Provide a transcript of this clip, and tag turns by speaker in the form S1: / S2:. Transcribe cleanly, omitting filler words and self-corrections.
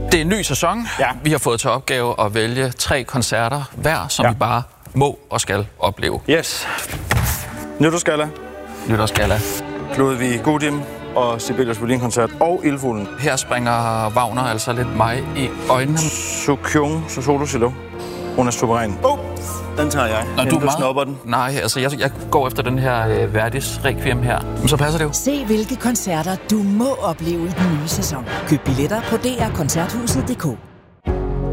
S1: Det er en ny sæson.
S2: Ja.
S1: Vi har fået til opgave at vælge 3 koncerter hver, som vi bare må og skal opleve.
S2: Yes. Nytårsgalla,
S1: Nytårsgalla.
S2: Ludwig Gudim og Sibelius Violinkoncert og Ildfuglen.
S1: Her springer Wagner altså lidt mig i øjnene.
S2: Sukyung, Solo Cello. Hun er suveræn. Den tager jeg.
S1: Nå,
S2: du snupper den.
S1: Nej, altså jeg går efter den her Verdis Requiem her. Men så passer det jo.
S3: Se hvilke koncerter du må opleve i den nye sæson. Køb billetter på drkoncerthuset.dk.